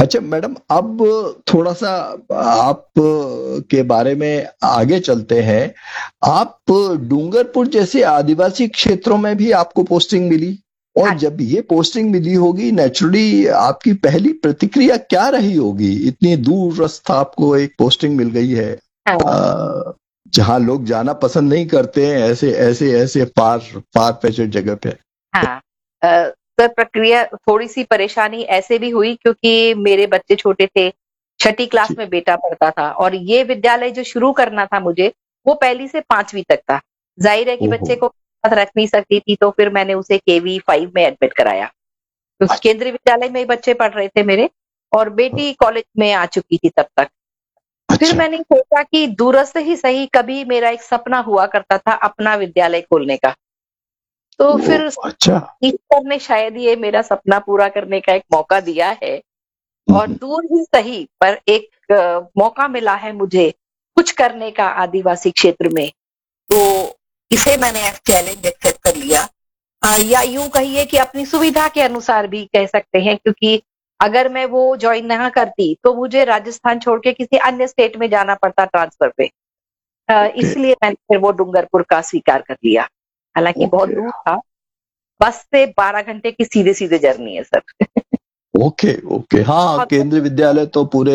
अच्छा मैडम, अब थोड़ा सा आप के बारे में आगे चलते हैं। आप डूंगरपुर जैसे आदिवासी क्षेत्रों में भी आपको पोस्टिंग मिली, और हाँ जी। जब ये पोस्टिंग मिली होगी, नेचुरली आपकी पहली प्रतिक्रिया क्या रही होगी? इतनी दूरस्थ आपको एक पोस्टिंग मिल गई है, हाँ जहां लोग जाना पसंद नहीं करते हैं, ऐसे ऐसे ऐसे फार फार फेचेड जगह पे। हाँ। सर, प्रक्रिया थोड़ी सी परेशानी ऐसे भी हुई क्योंकि मेरे बच्चे छोटे थे। छठी क्लास जी। में बेटा पढ़ता था और ये विद्यालय जो शुरू करना था मुझे, वो पहली से 5वीं तक था। जाहिर है कि ओहो। बच्चे को साथ रख नहीं सकती थी, तो फिर मैंने उसे KV 5 में एडमिट कराया, क्योंकि अच्छा। केंद्रीय विद्यालय में ही बच्चे पढ़ रहे थे मेरे, और बेटी कॉलेज में आ चुकी थी तब तक। फिर अच्छा। मैंने सोचा कि दूरस्थ ही सही, कभी मेरा एक सपना हुआ करता था अपना विद्यालय खोलने का। तो ओ। फिर अच्छा। ईश्वर ने शायद ये मेरा सपना पूरा करने का एक मौका दिया है, और हम्म। दूर ही सही पर एक मौका मिला है मुझे कुछ करने का आदिवासी क्षेत्र में। तो इसे मैंने एज चैलेंज एक्सेप्ट कर लिया। या यूं कहिए कि अपनी सुविधा के अनुसार भी कह सकते हैं, क्योंकि अगर मैं वो ज्वाइन ना करती तो मुझे राजस्थान छोड़ के किसी अन्य स्टेट में जाना पड़ता ट्रांसफर पे। ओके। इसलिए मैंने फिर वो डूंगरपुर का स्वीकार कर लिया। हालांकि बहुत ओके। दूर था, बस से 12 घंटे की सीधे सीधे जर्नी है सर। ओके। ओके। हाँ, बहुत केंद्रीय विद्यालय तो पूरे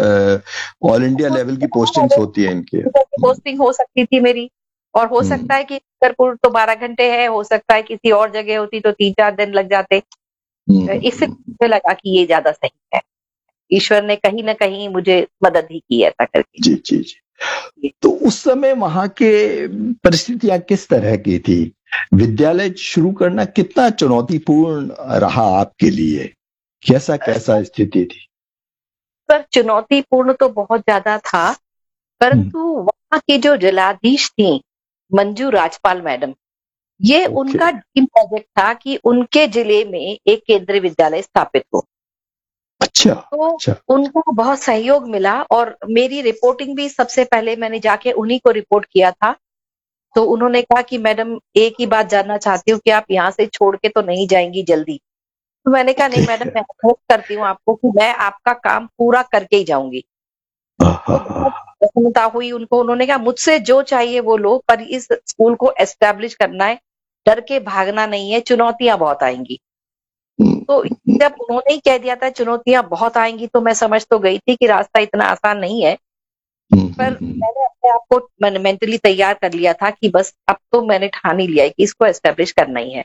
ऑल इंडिया लेवल की पोस्टिंग्स होती है इनके। पोस्टिंग हो सकती थी मेरी, और हो हम्म। सकता है कि छतरपुर तो 12 घंटे है, हो सकता है किसी और जगह होती तो 3-4 दिन लग जाते। इससे हम्म। मुझे लगा कि ये ज्यादा सही है। ईश्वर ने कहीं ना कहीं मुझे मदद ही की ऐसा करके। जी जी जी। तो उस समय वहां के परिस्थितियां किस तरह की थी? विद्यालय शुरू करना कितना चुनौतीपूर्ण रहा आपके लिए? कैसा कैसा स्थिति थी? सर, चुनौतीपूर्ण तो बहुत ज्यादा था, हम्म। परंतु वहां की जो जिलाधीश थी, मंजू राजपाल मैडम, ये ओके। उनका ड्रीम प्रोजेक्ट था कि उनके जिले में एक केंद्रीय विद्यालय स्थापित हो। अच्छा। तो अच्छा। उनका बहुत सहयोग मिला, और मेरी रिपोर्टिंग भी सबसे पहले मैंने जाके उन्हीं को रिपोर्ट किया था। तो उन्होंने कहा कि मैडम, एक ही बात जानना चाहती हूँ कि आप यहाँ से छोड़ के तो नहीं जाएंगी जल्दी। तो मैंने कहा, नहीं ओके। मैडम, मैं होप करती हूँ आपको कि मैं आपका काम पूरा करके ही जाऊंगी। तो बहुत प्रसन्नता हुई उनको। उन्होंने कहा, मुझसे जो चाहिए वो लो, पर इस स्कूल को एस्टेब्लिश करना है, डर के भागना नहीं है, चुनौतियां बहुत आएंगी। तो जब उन्होंने ही कह दिया था चुनौतियां बहुत आएंगी, तो मैं समझ तो गई थी कि रास्ता इतना आसान नहीं है। पर मैंने अपने आप को मेंटली तैयार कर लिया था कि बस अब तो मैंने ठान ही लिया है कि इसको एस्टेब्लिश करना ही है।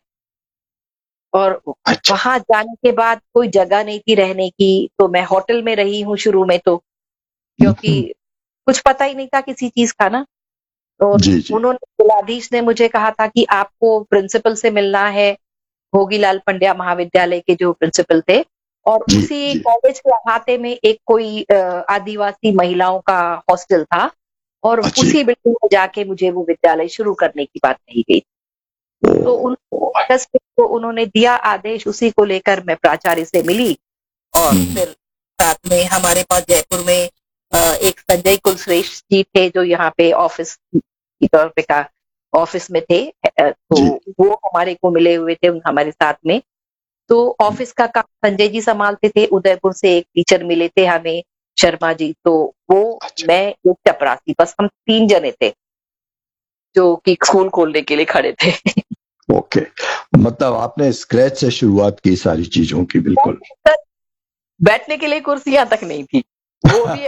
और अच्छा। वहां जाने के बाद कोई जगह नहीं थी रहने की, तो मैं होटल में रही हूँ शुरू में, तो क्योंकि कुछ पता ही नहीं था किसी चीज का ना। और जी जी उन्होंने, जिलाधीश ने मुझे कहा था कि आपको प्रिंसिपल से मिलना है, भोगीलाल पंड्या महाविद्यालय के जो प्रिंसिपल थे, और जी उसी जी। कॉलेज के अहाते में एक कोई आदिवासी महिलाओं का हॉस्टल था, और अच्छी। उसी बिल्डिंग में जाके मुझे वो विद्यालय शुरू करने की बात कही गई। तो उन ओ। 10 को उन्होंने दिया आदेश, उसी को लेकर मैं प्राचार्य से मिली। और हम्म। फिर साथ में हमारे पास जयपुर में एक संजय कुलश्रेष्ठ जी थे, जो यहाँ पे ऑफिस की तौर पे का ऑफिस में थे। तो जी वो हमारे को मिले हुए थे हमारे साथ में। तो ऑफिस का काम संजय जी संभालते थे। उदयपुर से एक टीचर मिले थे हमें, शर्मा जी। तो वो, अच्छा। मैं, एक चपरासी, बस हम 3 जने थे जो कि स्कूल खोलने के लिए खड़े थे। ओके। मतलब आपने स्क्रैच से शुरुआत की सारी चीजों की, बिल्कुल। बैठने के लिए कुर्सियां तक नहीं थी, वो भी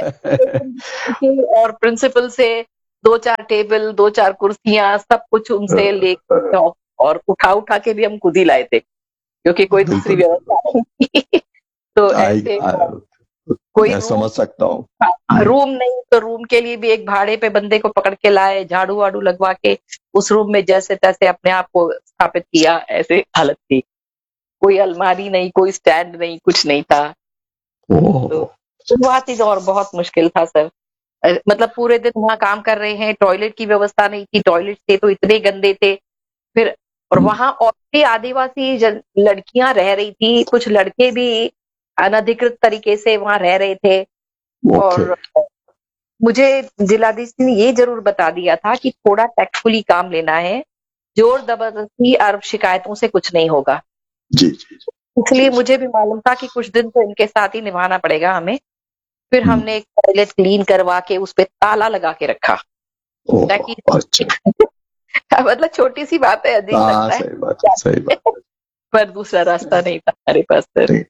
और प्रिंसिपल से 2-4 टेबल, 2-4 कुर्सियां, सब कुछ उनसे लेके, और उठा उठा के भी हम खुद ही लाए थे, क्योंकि कोई दूसरी बिल्कुल। व्यवस्था नहीं थी। तो आई ऐसे आ, कोई मैं रूम, समझ सकता हूँ। रूम नहीं तो रूम के लिए भी एक भाड़े पे बंदे को पकड़ के लाए, झाड़ू वाड़ू लगवा के उस रूम में जैसे तैसे अपने आप को स्थापित किया। ऐसे हालत थी, कोई अलमारी नहीं, कोई स्टैंड नहीं, कुछ नहीं था। तो ओह। शुरुआती दौर बहुत मुश्किल था सर। मतलब पूरे दिन वहां काम कर रहे हैं, टॉयलेट की व्यवस्था नहीं थी, टॉयलेट थे तो इतने गंदे थे। फिर, और वहां और भी आदिवासी लड़कियां रह रही थी, कुछ लड़के भी अनधिकृत तरीके से वहां रह रहे थे। ओके। और मुझे जिलाधीश ने ये जरूर बता दिया था कि थोड़ा टैक्टफुली काम लेना है, जोर जबरदस्ती और शिकायतों से कुछ नहीं होगा। जी जी। इसलिए मुझे भी मालूम था कि कुछ दिन तो इनके साथ ही निभाना पड़ेगा हमें। फिर हमने एक टॉयलेट क्लीन करवा के उस पे ताला लगा के रखा ताकि अच्छा। मतलब छोटी सी बात है, अजीब लगता है सही बात है, सही बात पर दूसरा रास्ता नहीं था हमारे पास।